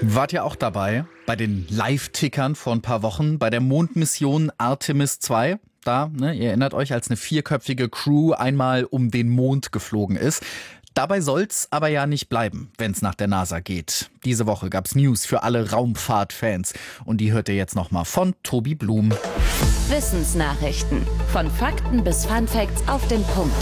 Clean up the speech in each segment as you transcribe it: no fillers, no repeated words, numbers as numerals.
Wart ihr auch dabei bei den Live-Tickern vor ein paar Wochen, bei der Mondmission Artemis 2? Da, ihr erinnert euch, als eine 4-köpfige Crew einmal um den Mond geflogen ist. Dabei soll's aber ja nicht bleiben, wenn's nach der NASA geht. Diese Woche gab's News für alle Raumfahrt-Fans. Und die hört ihr jetzt nochmal von Tobi Blum. Wissensnachrichten. Von Fakten bis Funfacts auf den Punkt.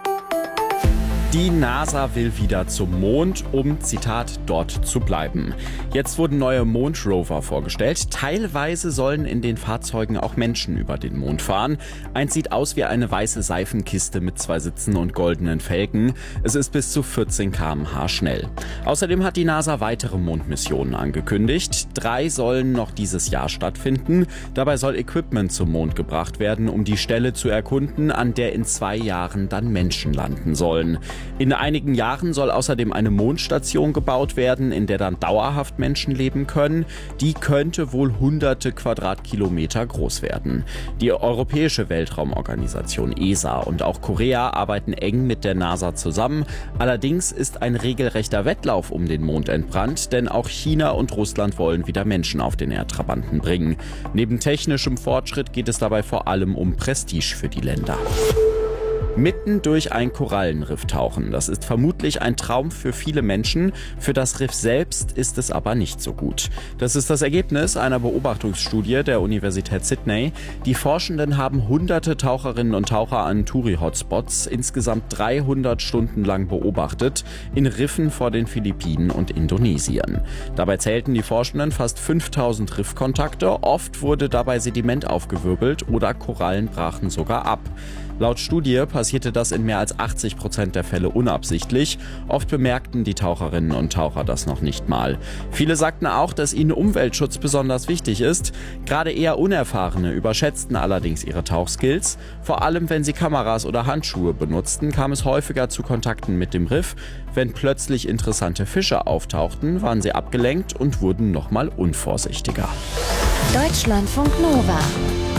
Die NASA will wieder zum Mond, um, Zitat, dort zu bleiben. Jetzt wurden neue Mondrover vorgestellt. Teilweise sollen in den Fahrzeugen auch Menschen über den Mond fahren. Eins sieht aus wie eine weiße Seifenkiste mit 2 Sitzen und goldenen Felgen. Es ist bis zu 14 km/h schnell. Außerdem hat die NASA weitere Mondmissionen angekündigt. 3 sollen noch dieses Jahr stattfinden. Dabei soll Equipment zum Mond gebracht werden, um die Stelle zu erkunden, an der in 2 Jahren dann Menschen landen sollen. In einigen Jahren soll außerdem eine Mondstation gebaut werden, in der dann dauerhaft Menschen leben können. Die könnte wohl hunderte Quadratkilometer groß werden. Die Europäische Weltraumorganisation ESA und auch Korea arbeiten eng mit der NASA zusammen. Allerdings ist ein regelrechter Wettlauf um den Mond entbrannt, denn auch China und Russland wollen wieder Menschen auf den Erdtrabanten bringen. Neben technischem Fortschritt geht es dabei vor allem um Prestige für die Länder. Mitten durch ein Korallenriff tauchen. Das ist vermutlich ein Traum für viele Menschen. Für das Riff selbst ist es aber nicht so gut. Das ist das Ergebnis einer Beobachtungsstudie der Universität Sydney. Die Forschenden haben hunderte Taucherinnen und Taucher an Touri-Hotspots insgesamt 300 Stunden lang beobachtet, in Riffen vor den Philippinen und Indonesien. Dabei zählten die Forschenden fast 5000 Riffkontakte. Oft wurde dabei Sediment aufgewirbelt oder Korallen brachen sogar ab. Laut Studie passierte das in mehr als 80% der Fälle unabsichtlich. Oft bemerkten die Taucherinnen und Taucher das noch nicht mal. Viele sagten auch, dass ihnen Umweltschutz besonders wichtig ist. Gerade eher Unerfahrene überschätzten allerdings ihre Tauchskills. Vor allem, wenn sie Kameras oder Handschuhe benutzten, kam es häufiger zu Kontakten mit dem Riff. Wenn plötzlich interessante Fische auftauchten, waren sie abgelenkt und wurden nochmal unvorsichtiger. Deutschlandfunk Nova